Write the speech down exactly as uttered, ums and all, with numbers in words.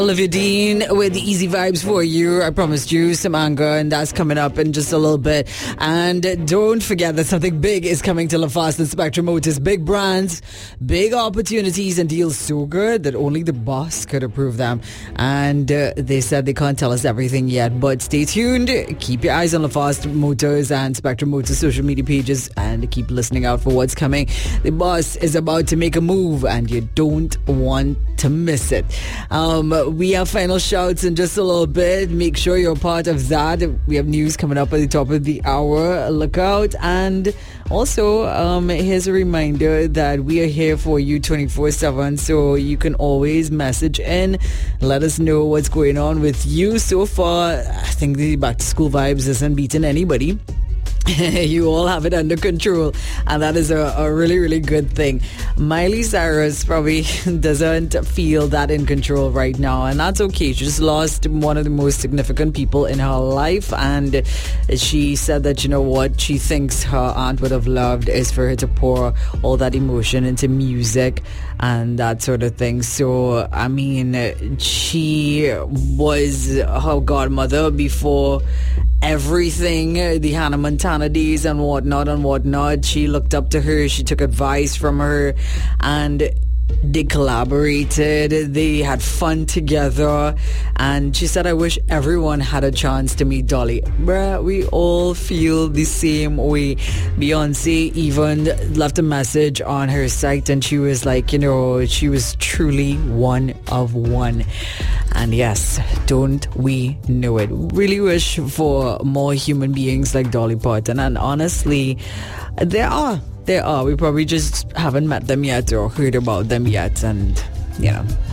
Olivia Dean with Easy Vibes for you. I promised you some anger, and that's coming up in just a little bit. And don't forget that something big is coming to LaFast and Spectrum Motors. Big brands, big opportunities, and deals so good that only the boss could approve them. And uh, they said they can't tell us everything yet, but stay tuned. Keep your eyes on LaFast Motors and Spectrum Motors social media pages, and keep listening out for what's coming. The boss is about to make a move, and you don't want to miss it. Um, we have final shouts in just a little bit. Make sure you're a part of that. We have news coming up at the top of the hour. Look out. And also, um, here's a reminder that we are here for you twenty-four seven, so you can always message in. Let us know what's going on with you so far. I think the back to school vibes isn't beating anybody. You all have it under control, and that is a, a really, really good thing. Miley Cyrus probably doesn't feel that in control right now, and that's okay. She just lost one of the most significant people in her life, and she said that, you know what, she thinks her aunt would have loved is for her to pour all that emotion into music and that sort of thing. So, I mean, she was her godmother before everything, the Hannah Montana days and whatnot and whatnot. She looked up to her, she took advice from her, and they collaborated, they had fun together, and she said, I wish everyone had a chance to meet Dolly. Bruh, we all feel the same way. Beyonce even left a message on her site, and she was like, you know, she was truly one of one. And yes, don't we know it? Really wish for more human beings like Dolly Parton, and honestly, there are. There are. We probably just haven't met them yet or heard about them yet, and, you know,